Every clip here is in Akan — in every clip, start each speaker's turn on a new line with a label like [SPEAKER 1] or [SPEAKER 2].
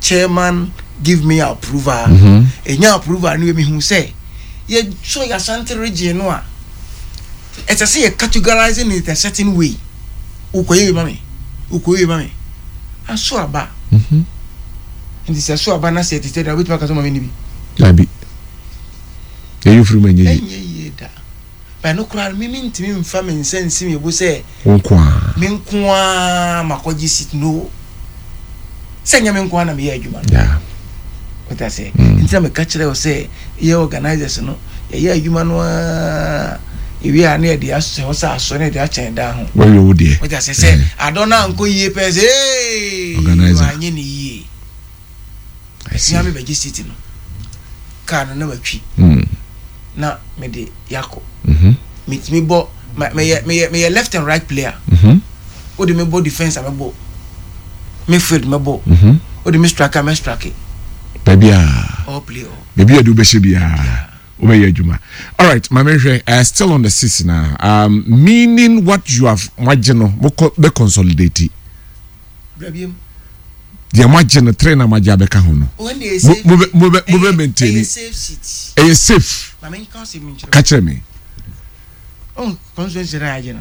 [SPEAKER 1] chairman give me approval. Enya approval ni me hu say ye so ya Ashanti region no a it's a say you categorizing it a certain way. Ukoye mami aso aba ndi se so aba na se tete da bit maka so mami ni bi
[SPEAKER 2] labi you free menye
[SPEAKER 1] ye da ba no kura mi ntimi mfa me nsensi me bo se menkwa makoji sit no senya menkwa na me ye adwuma
[SPEAKER 2] yeah
[SPEAKER 1] what I say ntina me ka kire o se ye organizers no ye adwuma no iwi ane de aso so ne de a chen da ho
[SPEAKER 2] where you dey
[SPEAKER 1] what I say adona nko yie pese
[SPEAKER 2] organizer
[SPEAKER 1] anye ni yie I see me beji city no car no na watwi na me de yako me bo me left and right player o de me bo defense me bo midfield me bo o de me striker me strike
[SPEAKER 2] baby
[SPEAKER 1] all play all
[SPEAKER 2] baby adu be she bia all right, my measure still on the season now. Meaning what you have marginal, be consolidate. The marginal trainer majabeka hono.
[SPEAKER 1] When they say
[SPEAKER 2] move maintain
[SPEAKER 1] safe seats.
[SPEAKER 2] Safe.
[SPEAKER 1] I mean, can't see me.
[SPEAKER 2] Catch me.
[SPEAKER 1] Oh, constituency region.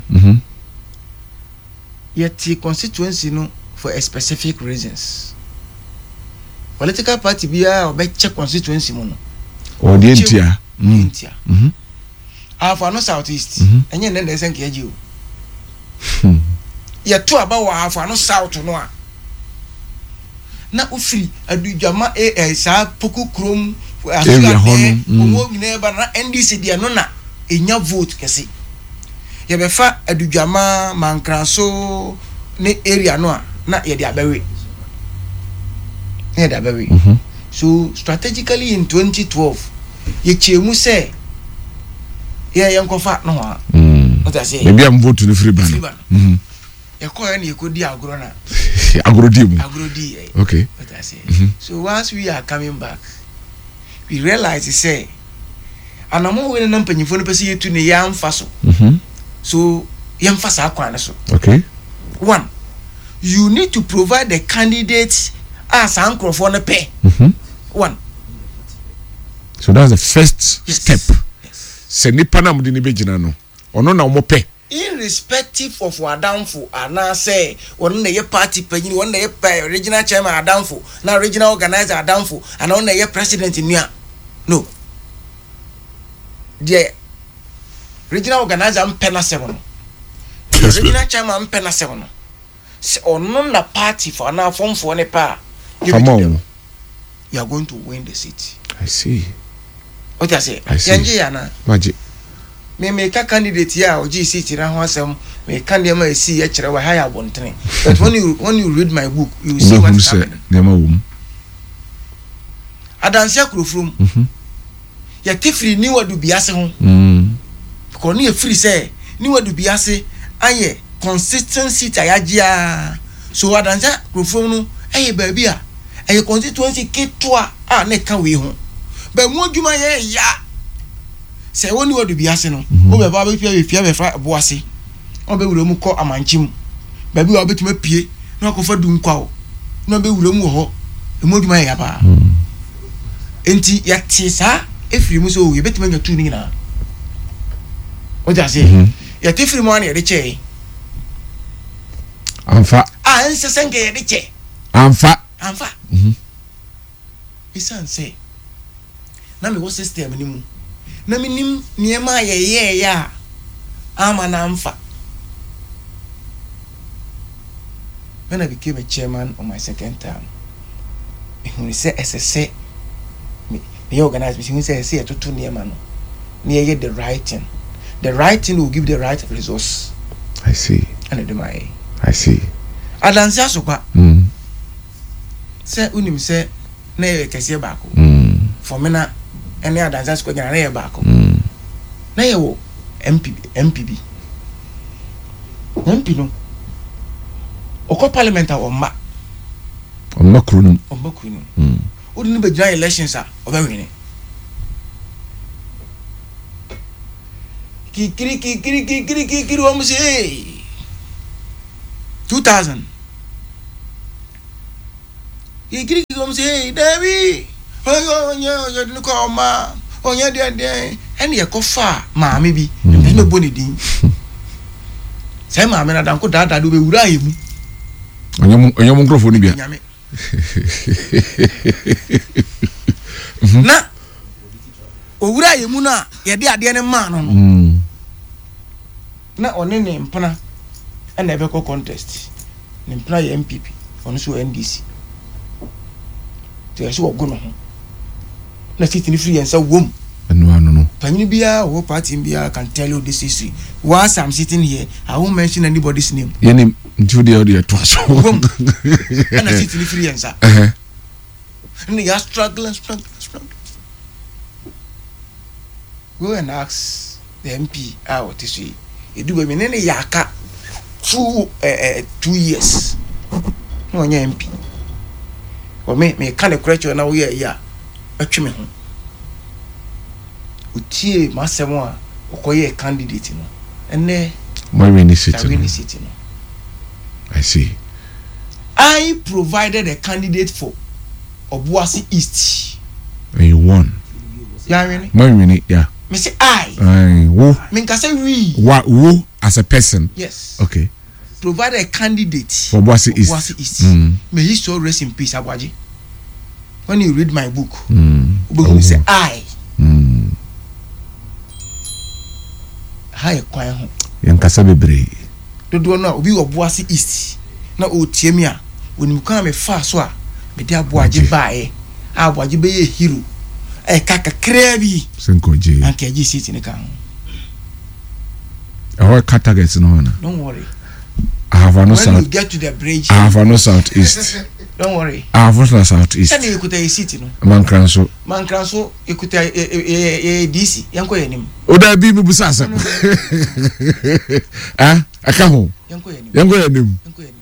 [SPEAKER 1] Yet the constituency no for a specific reasons. Political party be a check constituency mono.
[SPEAKER 2] Or the India.
[SPEAKER 1] India. For no southeast. And then there's an KG. You're two about for no south no. Na ufri adu jama sa poku krom
[SPEAKER 2] area hono
[SPEAKER 1] mo neba na NDC dia no na enya vote kese ye be fa adu jama mankranso ne area no na ye dia bewe so strategically in 2012 ye chemu say ye yankofa no ha what I say
[SPEAKER 2] maybe am vote no free ban
[SPEAKER 1] ye call any ekodi agro na agrodi
[SPEAKER 2] okay
[SPEAKER 1] what I say so once we are coming back we realize say anamo we na mpanyifo no pese yetu ne ya mfa so so ye mfa sa akwan na so
[SPEAKER 2] okay
[SPEAKER 1] one you need to provide the candidates as ankrofo no pay one
[SPEAKER 2] so that's the first step
[SPEAKER 1] yes
[SPEAKER 2] se nipa na mde ne begina no ono na mo pay
[SPEAKER 1] irrespective of Adamfo and I say one na ye party penny one na ye regional chairman Adamfo na regional organizer Adamfo and on na ye president in here no the regional organizer mpena 7 the regional chairman mpena 7 on na party for na form for ne pa you are going to win the seat.
[SPEAKER 2] I see
[SPEAKER 1] what I say yanje yana
[SPEAKER 2] magic
[SPEAKER 1] me ka candidate ya o GC tira ho asem me ka dem ma si ya kire wa ha ya bontene but when you read my book you see what happened
[SPEAKER 2] nema wom
[SPEAKER 1] adansia kurofrom ya tifri ni wadu biase ho ko ni e free say ni wadu biase aye consistency tayajia so adansia kurofrom no aye ba bia aye constituency ketwa a na ka we ho ba mu adwuma ye ya se woni wadu biase no o be ba be fia be fra boase o be wuro mu ko amanchim ba bi o betuma pie na ko fa du nkwa o na be wuro mu ho e mu adwuma ya ba enti ya tisa efiri mu so o ye betuma nya tu ni na o ja se ya tifiri mu ani e de che
[SPEAKER 2] amfa
[SPEAKER 1] ense senke ye de che
[SPEAKER 2] amfa
[SPEAKER 1] isan say na me wo system ni mu na minim niema ye ya ama na amfa when I became a chairman on my second term he say SSC me organize me say to niema no near the right thing will give the right resource.
[SPEAKER 2] I see
[SPEAKER 1] And my
[SPEAKER 2] I see
[SPEAKER 1] adansia so kwa say unim say na ye kese ba ko for me na ene adansia so kwa na ye ba ko na ye wo MPB no oko parliament a omma
[SPEAKER 2] krunu
[SPEAKER 1] odi ni be join elections a obewini kiri o musi 2000 kiri come say Debbie oh you call ma oh yeah there any a cofa ma maybe no boni din say ma me na dan ko dada do be wura yemu
[SPEAKER 2] onyom nkrofo ni bia
[SPEAKER 1] na owura yemu na ye de ade ne ma no na one ne mpana na ebe ko contest ne mpana ye MPP ono so NDC te so ogo no na sit ni free and so wom
[SPEAKER 2] no
[SPEAKER 1] panyin bia wo party bia can tell you this history once I'm sitting here I won't mention anybody's name
[SPEAKER 2] your name Judy audio to so
[SPEAKER 1] wom na sit ni free and so and you are struggling go and ask the MP out this way you do me nene yaka 2 years no nya MP o me kan the correction na wo ya atwe me ho utie masemo a okoye candidate no ene
[SPEAKER 2] my city
[SPEAKER 1] no
[SPEAKER 2] I see
[SPEAKER 1] I provided a candidate for Obuasi East
[SPEAKER 2] and you won yeah
[SPEAKER 1] me say I
[SPEAKER 2] wo
[SPEAKER 1] me can say we
[SPEAKER 2] wo as a person
[SPEAKER 1] yes
[SPEAKER 2] okay
[SPEAKER 1] provided a candidate
[SPEAKER 2] for Obuasi East
[SPEAKER 1] may he so rest in peace Agwaji when you read my book you say I high kwan ho
[SPEAKER 2] yankasa bebre
[SPEAKER 1] dodo na obi Obuasi East na o tie mi a onim kan me fa so a me de Aboaje baaye Aboaje be ye hero kaka krebi
[SPEAKER 2] senkoje
[SPEAKER 1] anke ji city ne kan
[SPEAKER 2] our targets no na
[SPEAKER 1] don't worry
[SPEAKER 2] I have no
[SPEAKER 1] when
[SPEAKER 2] south
[SPEAKER 1] you get to the bridge
[SPEAKER 2] I have no southeast
[SPEAKER 1] don't worry
[SPEAKER 2] I have no southeast
[SPEAKER 1] sani ekuta ye city no mankranso ekuta DC yanko yanim
[SPEAKER 2] oda bi mi busa asem aka ho yanko yanim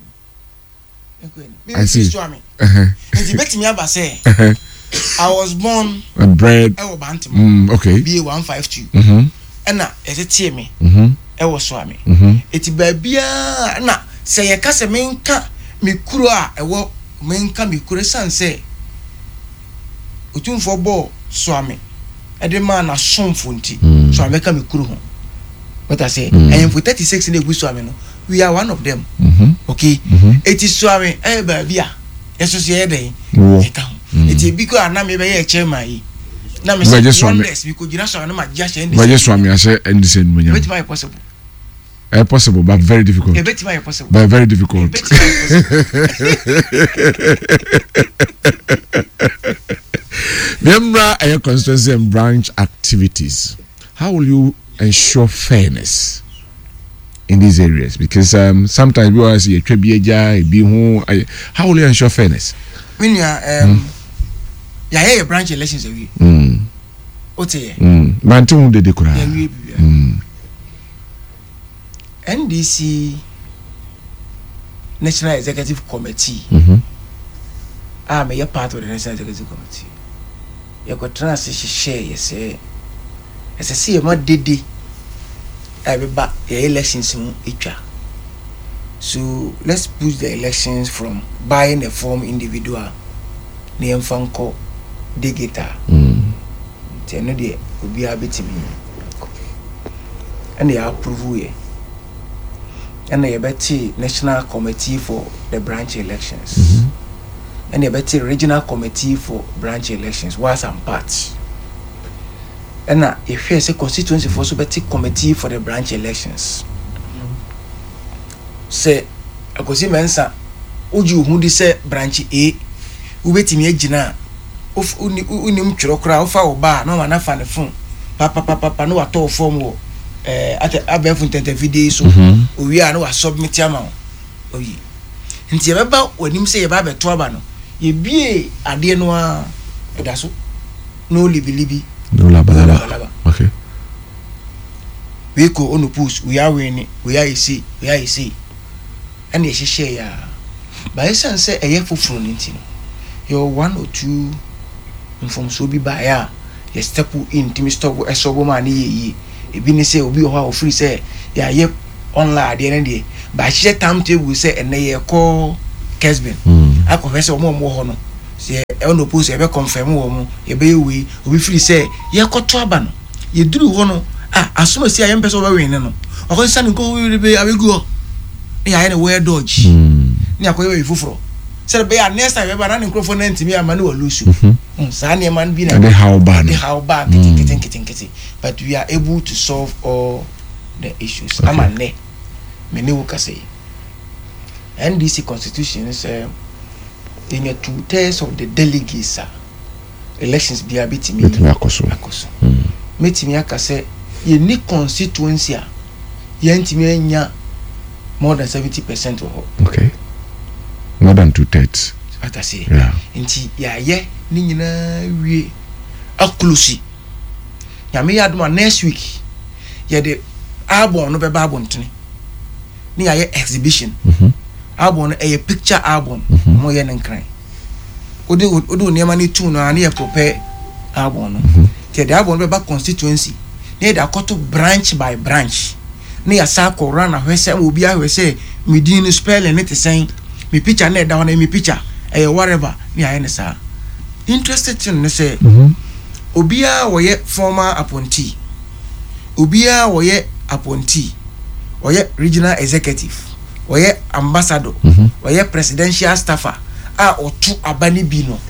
[SPEAKER 2] I see
[SPEAKER 1] nti betimi aba say I was born
[SPEAKER 2] and bred okay
[SPEAKER 1] BA 152 na etetie me e wo so ame eti ba bia na se ye ka se menka me kuro a e wo menka me kuro sanse otumfo bo so ame e de ma na somfo nti so ame ka me kuro ho what I say and for 36 na egu so ame no we are one of them okay eti so ame e ba bia eso se ye den e ka ho eti biko ana me be ye chairman yi na me say wonders because you so na ma ja she ndi
[SPEAKER 2] but so ame ase ndi sen munya
[SPEAKER 1] but my possible
[SPEAKER 2] possible but very difficult
[SPEAKER 1] but my possible
[SPEAKER 2] but very difficult Remember your constituency and branch activities, how will you ensure fairness in these areas? Because sometimes we always see how will you ensure fairness?
[SPEAKER 1] When you are branch elections every ote
[SPEAKER 2] mantu de dekura
[SPEAKER 1] NDC National Executive Committee I'm a part of the National Executive Committee. You got transition share, you say, as I see a more diddy, I be back the elections in each. So let's push the elections from buying a form individual, name Fanco, digital. Tell no day will be a bit me. And they approve it. And they bet National Committee for the branch elections. And a better regional committee for branch elections was some parts. And now if you say constituency for so better committee for the branch elections. Say I go see mensa uju who say branch A ubeti me agina of unim twrokra ofa oba no na fa ne phone papa no ato form wo at abefun tete video so owi a no wa submit ama oyi nti e beba onim say e ba beto aba no ye bie ade no a edaso no libi
[SPEAKER 2] no laba okay
[SPEAKER 1] we go on push we are winning we are see and ye share ya by sense e ye foforo nti no your 1 or 2 inform so bi ba ya ye step in timi stop e so bo ma ne ye e bi ni say obi o ha o free say ya ye online de ne de ba share timetable say ene ye call Kesben akofese omo ho no se e no post e be confirm wo mo e be we obi free say ye koto aba no ye duru ho no asoma si aye mpese oba we ne no okon sa nko we be abegu ni aye ne we dodge ni akoye we fufuro se be ya next time be ba na nkrofo na ntimi ama ne wa lusu sa ne man bi na
[SPEAKER 2] the how bad
[SPEAKER 1] kiti but we are able to solve all the issues amane me ne wo kase NDC constitution say in a 2/3 of the delegates elections be a bit me
[SPEAKER 2] akoso
[SPEAKER 1] metimi aka say ye ni constituency a ye ntimi anya more than 70% of
[SPEAKER 2] okay more than 2/3
[SPEAKER 1] what I say
[SPEAKER 2] yeah
[SPEAKER 1] nti ya ye ni nyina wie aklusi ya me ya do next week ye de album no be album tini ni ya ye exhibition album no a picture album mo ye nkran odi oniema ni tune na ye prepare album no the album be back constituency ni da koto branch by branch ni ya sa ko run ahwese obi ahwese medin spelling it saying me picture na da na me picture whatever ni aye ne sa interested to ne say obi a wo ye former appointee obi a wo ye appointee wo ye regional executive wo ye ambassador wo ye presidential staffer a otu abani bi no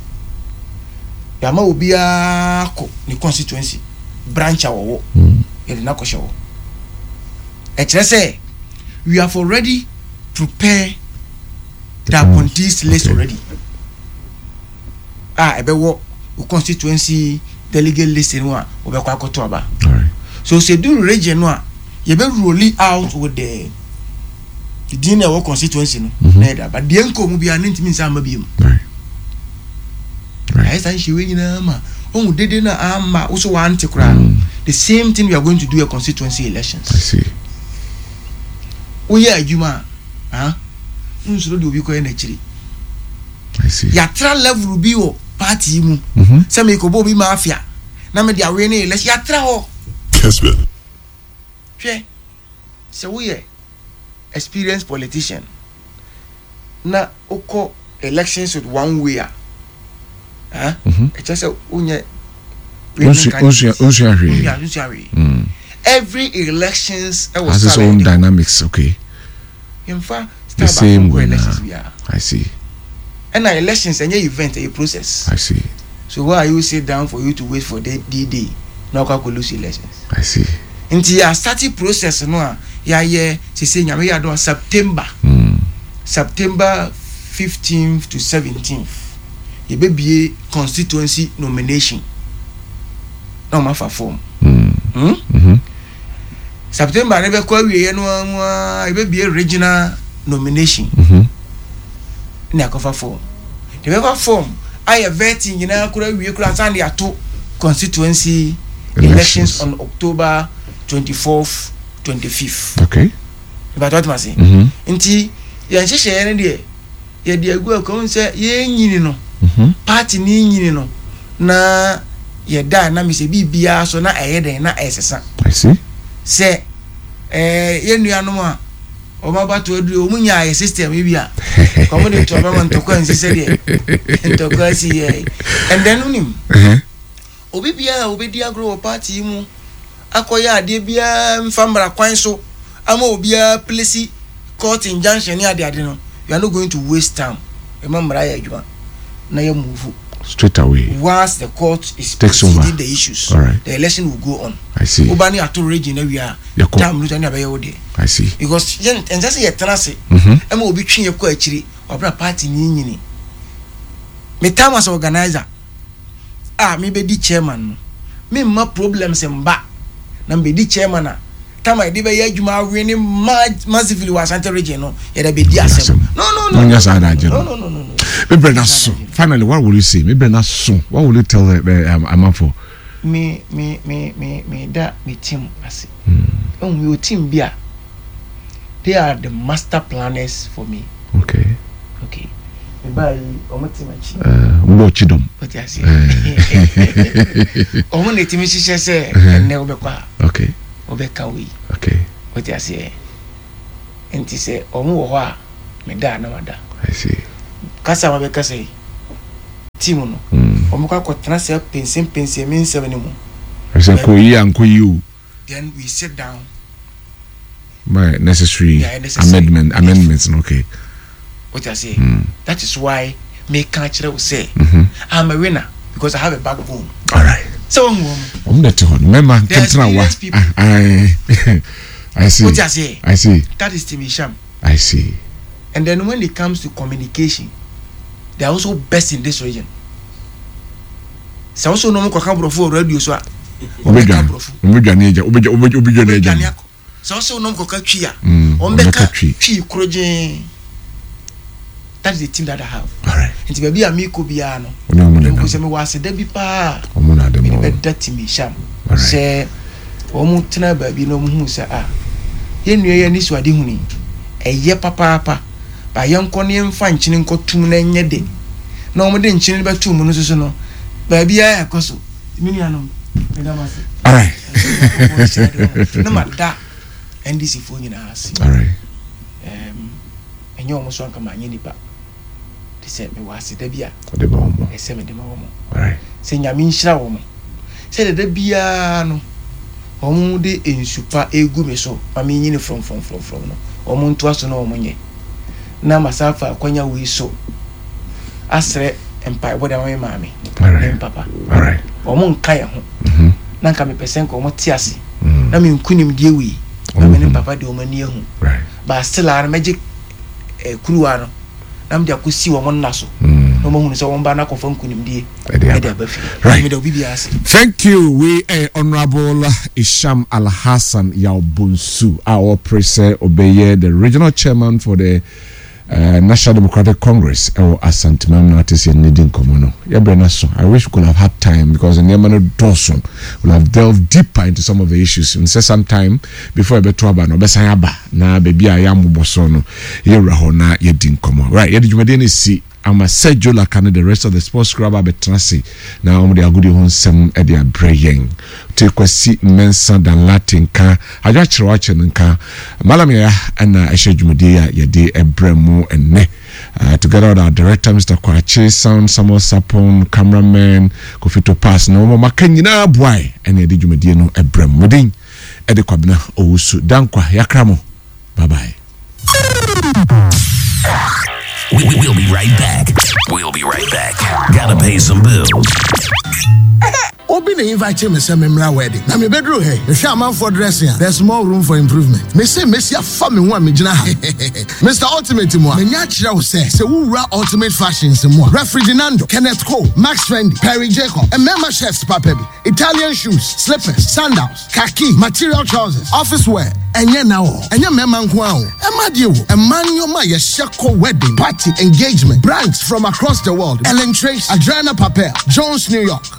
[SPEAKER 1] yama obi a ko ni constituency branch awo ye na ko shewo e kire say we have already prepared the appointees list already ebe wo constituency delegate list no a we be kwa akoto aba so se do region no a ye be roll out with the dinner wo constituency no na da but the enko mu bia ntimi nsa ma biem right san shi we nyina ma on dede na ama wo so wan tekura the same thing we are going to do a constituency elections.
[SPEAKER 2] I see.
[SPEAKER 1] Oye adwuma nsuro de obi ko e na chiri.
[SPEAKER 2] I see.
[SPEAKER 1] Ya tra level bi o party mu se me ko bo bi mafia na me dia we na election ya tra ho.
[SPEAKER 2] Yes man.
[SPEAKER 1] Hwe se wo ye experienced politician na oko elections with one way just say unye every elections
[SPEAKER 2] has its own dynamics. Okay,
[SPEAKER 1] in fact
[SPEAKER 2] the same way
[SPEAKER 1] elections
[SPEAKER 2] I see.
[SPEAKER 1] And our elections and your event a process.
[SPEAKER 2] I see.
[SPEAKER 1] So why you sit down for you to wait for the D-Day now can lose elections?
[SPEAKER 2] I see.
[SPEAKER 1] Into your starting process no ya she say nyame ya do September 15th to 17th ye be constituency nomination no ma fa form September ne be kwa wie no e be regional nomination na kofa form the paper form I vetting nyina kura wie kura san ya to constituency elections on October 24th 25th.
[SPEAKER 2] Okay.
[SPEAKER 1] But what must say? Nti ya nhehye ne de ye de agu akon se ye nyini no. Party ni nyini no. Na ye da na me se bibia so na eyeden na esesa.
[SPEAKER 2] I see.
[SPEAKER 1] Se ye nuanom a o ma bato adu o munya ye system bibia. Komo de to ba man to ko nsi se de. To ko si ye. And then unim. Obi bia obedi agro party mu akoya ade bia mfambra kwan so ama obia place court injunction ni ade no you are not going to waste time remember ya adwuma na ya move
[SPEAKER 2] straight away
[SPEAKER 1] once the court is
[SPEAKER 2] proceeding
[SPEAKER 1] the issues.
[SPEAKER 2] Right.
[SPEAKER 1] The election will go on.
[SPEAKER 2] I see.
[SPEAKER 1] Obani ato region na we are time no na be yode.
[SPEAKER 2] I see.
[SPEAKER 1] Because and just ye tenase ama obi twen ye ko akiri obra party ni nyini me time as organizer me be di chairman no me ma problems mba na be di chairman na time I dey be adwuma we massively was Asante region no ye da be di asem no
[SPEAKER 2] me brother so finally what will you say me brother so what will you tell Amanfoɔ
[SPEAKER 1] me da me team ase your team bia they are the master planners for me.
[SPEAKER 2] Okay
[SPEAKER 1] me buy omo team achi
[SPEAKER 2] mbo chidom
[SPEAKER 1] what you say omo ne team hihye se enne obekwa
[SPEAKER 2] okay
[SPEAKER 1] obeka we
[SPEAKER 2] okay
[SPEAKER 1] what you say enti se omo wo ho a me da na wada
[SPEAKER 2] I see
[SPEAKER 1] kasa ma beka say team no omo kwa tena se pensim me nsem ne mu
[SPEAKER 2] I say koyi and koyi.
[SPEAKER 1] Then we sit down.
[SPEAKER 2] My necessary amendments, okay.
[SPEAKER 1] What I say? That is why me can't say I'm a winner because I have a backbone.
[SPEAKER 2] All right.
[SPEAKER 1] So
[SPEAKER 2] remember, I see.
[SPEAKER 1] What I say?
[SPEAKER 2] I see.
[SPEAKER 1] That is Timmy Sham.
[SPEAKER 2] I see.
[SPEAKER 1] And then when it comes to communication, they are also best in this region. So also no more for radio so. So also no more tria. That is the team that I have.
[SPEAKER 2] All right.
[SPEAKER 1] And baby amico biano. We say me was a debi pa. That Timmy Sham. Say omo tena baby no mu say yen nua ye ni so ade huni eye papa ba yen ko ne mfa nchini nkotum na nye de na omo de nchini ba tum no so no ba bia ya koso mini anom medamase
[SPEAKER 2] all right
[SPEAKER 1] no matter NDC fo nyina asi
[SPEAKER 2] all right
[SPEAKER 1] enyo omo so anka manye nipa de se me wase da bia
[SPEAKER 2] de ba omo
[SPEAKER 1] ese me de ma omo
[SPEAKER 2] all right
[SPEAKER 1] se nyame nhira omo se de bia no omo de ensupa egu me so mami nyini from no omo nto aso na omo nye na masafa kwanya we so asre empire boda mami papa
[SPEAKER 2] all right
[SPEAKER 1] omo nka ye ho na nka me pesen ko omo ti ase na me nkunim die we na me papa de omo ni ehu
[SPEAKER 2] right
[SPEAKER 1] ba still are magic kuruwa no na me de akosi omo nna so no mo hunu so omo ba na ko fa nkunim die
[SPEAKER 2] right. Thank you. We Honorable Isham Al-Hassan Yaubunsu, our presser Obeye, the regional chairman for the National Democratic Congress, or Asantimam Natis and Nidin Komono. I wish we could have had time because the Nemano Dawson will have delved deeper into some of the issues. And say some time before I bet Roba no Besayaba na baby I am Bosono, Yerahona Yedin Komo. Right, Yedin see. I'm a Sergio Lacane, the rest of the sports club Abetrasi. Now, I'm the Agudi Honsem Edia Braying. Take a seat, Mensa, than Latin car. I just watching and car. Malamia and Eshejumudia, Yadi, Ebremo, and Ne. Together with our director, Mr. Kwache, sound, Samuel Sapon, cameraman, Kofito Pass, no more Makanyina Boy, and Yadijumedia, no Ebremo. Mudin, Edekwabna, Owusu, Dankwa, Yakramo. Bye bye.
[SPEAKER 3] We'll be right back. We'll be right back. Gotta pay some bills.
[SPEAKER 4] Obi na invite me say memra wedding. Na me bedroom hey. The shaman for dressing. There's more room for improvement. Me say Messi afa me ho a me gina ha. Mr. Ultimate mo. Me nya kira wo say wo wura Ultimate Fashions mo. Refriginando, Kenneth Cole, Max Fendi, Perry Jacob, and member chefs papa bi. Italian shoes, slippers, sandals, khaki, material trousers, office wear. Enye na wo. Enye member nko a wo. Ema die wo. Ema nyoma ye shako wedding, party, engagement. Brands from across the world. Ellen Trace, Adriana Papel, Jones, New York.